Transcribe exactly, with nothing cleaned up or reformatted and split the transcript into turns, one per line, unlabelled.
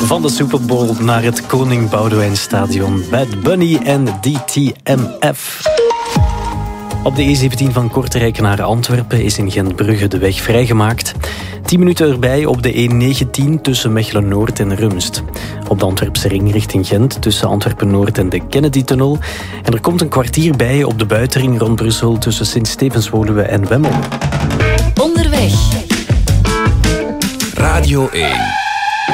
van de Super Bowl naar het Koning Boudewijn Stadion. Bad Bunny en D T M F. Op de E zeventien van Kortrijk naar Antwerpen is in Gentbrugge de weg vrijgemaakt. tien minuten erbij op de E negentien tussen Mechelen-Noord en Rumst. Op de Antwerpse ring richting Gent tussen Antwerpen-Noord en de Kennedy-tunnel. En er komt een kwartier bij op de buitenring rond Brussel tussen Sint-Stevens-Woluwe en Wemmel.
Onderweg.
Radio één.